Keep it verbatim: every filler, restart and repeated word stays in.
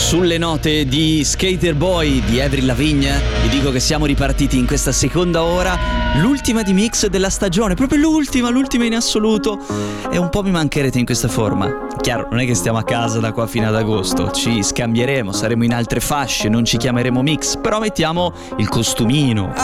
Sulle note di Skater Boy di Avril Lavigne vi dico che siamo ripartiti in questa seconda ora, l'ultima di mix della stagione, proprio l'ultima, l'ultima in assoluto, e un po' mi mancherete in questa forma. Chiaro, non è che stiamo a casa da qua fino ad agosto, ci scambieremo, saremo in altre fasce, non ci chiameremo mix, però mettiamo il costumino,